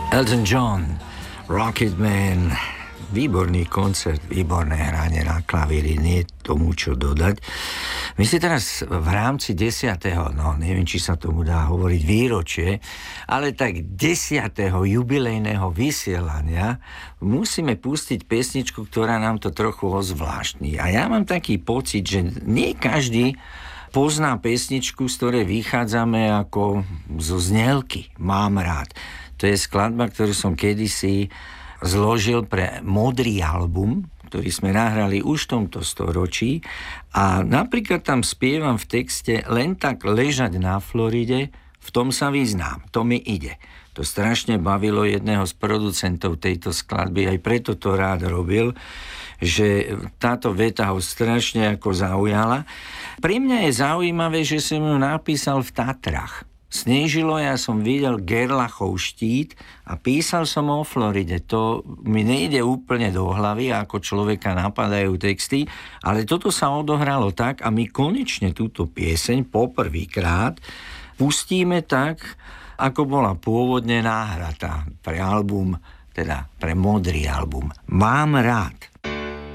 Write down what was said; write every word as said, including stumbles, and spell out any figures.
Elton John, Rocketman, výborný koncert, výborné hranie na klavíri, nie tomu čo dodať. My si teraz v rámci desiatého, no neviem, či sa tomu dá hovoriť výročie, ale tak desiatého jubilejného vysielania musíme pustiť pesničku, ktorá nám to trochu ozvláštni. A ja mám taký pocit, že nie každý pozná pesničku, z ktorej vychádzame ako zo znielky Mám rád. To je skladba, ktorú som kedysi zložil pre Modrý album, ktorý sme nahrali už v tomto storočí. A napríklad tam spievam v texte Len tak ležať na Floride, v tom sa vyznám, to mi ide. To strašne bavilo jedného z producentov tejto skladby, aj preto to rád robil, že táto veta ho strašne ako zaujala. Pri mňa je zaujímavé, že som ju napísal v Tatrách. Snežilo, ja som videl Gerlachov štít a písal som o Floride. To mi nejde úplne do hlavy, ako človeka napadajú texty, ale toto sa odohralo tak a my konečne túto pieseň poprvýkrát pustíme tak, ako bola pôvodne náhratá pre album, teda pre Modrý album. Mám rád.